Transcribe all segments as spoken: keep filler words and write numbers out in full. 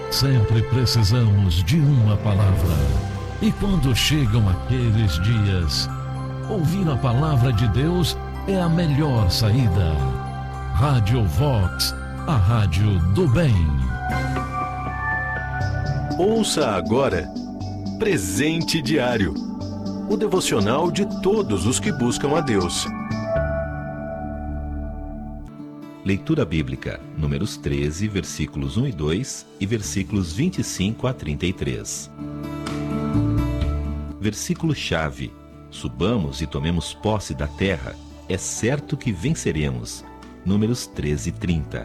Sempre precisamos de uma palavra. E quando chegam aqueles dias, ouvir a palavra de Deus é a melhor saída. Rádio Vox, a rádio do bem. Ouça agora Presente Diário, o devocional de todos os que buscam a Deus. Leitura bíblica, Números treze, versículos um e dois e versículos vinte e cinco a trinta e três. Versículo-chave: subamos e tomemos posse da terra, é certo que venceremos. Números treze, trinta.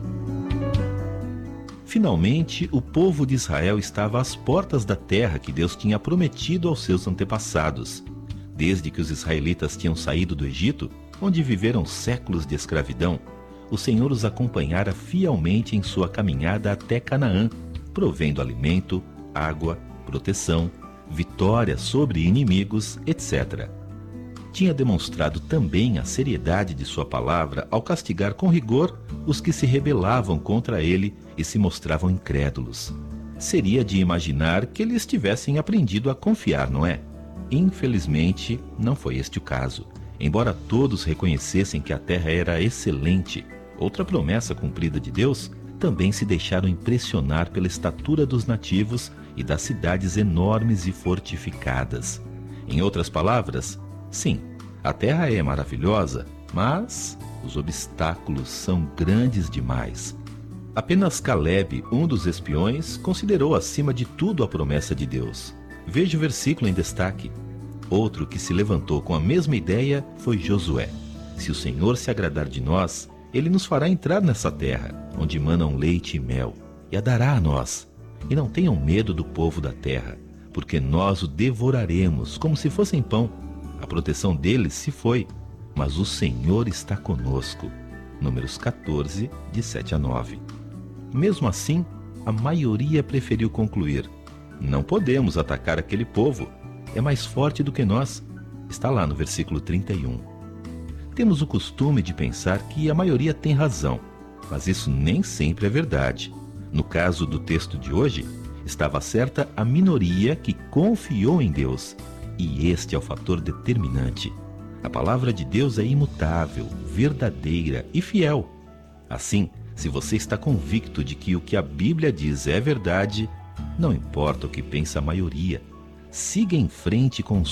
Finalmente, o povo de Israel estava às portas da terra que Deus tinha prometido aos seus antepassados. Desde que os israelitas tinham saído do Egito, onde viveram séculos de escravidão, o Senhor os acompanhara fielmente em sua caminhada até Canaã, provendo alimento, água, proteção, vitória sobre inimigos, etcétera. Tinha demonstrado também a seriedade de sua palavra ao castigar com rigor os que se rebelavam contra ele e se mostravam incrédulos. Seria de imaginar que eles tivessem aprendido a confiar, não é? Infelizmente, não foi este o caso. Embora todos reconhecessem que a terra era excelente, outra promessa cumprida de Deus, também se deixaram impressionar pela estatura dos nativos e das cidades enormes e fortificadas. Em outras palavras, sim, a terra é maravilhosa, mas os obstáculos são grandes demais. Apenas Caleb, um dos espiões, considerou acima de tudo a promessa de Deus. Veja o versículo em destaque. Outro que se levantou com a mesma ideia foi Josué. Se o Senhor se agradar de nós, Ele nos fará entrar nessa terra, onde manam leite e mel, e a dará a nós. E não tenham medo do povo da terra, porque nós o devoraremos como se fossem pão. A proteção deles se foi, mas o Senhor está conosco. Números quatorze, de sete a nove. Mesmo assim, a maioria preferiu concluir: não podemos atacar aquele povo, é mais forte do que nós. Está lá no versículo trinta e um. Temos o costume de pensar que a maioria tem razão, mas isso nem sempre é verdade. No caso do texto de hoje, estava certa a minoria que confiou em Deus, e este é o fator determinante. A palavra de Deus é imutável, verdadeira e fiel. Assim, se você está convicto de que o que a Bíblia diz é verdade, não importa o que pensa a maioria, siga em frente com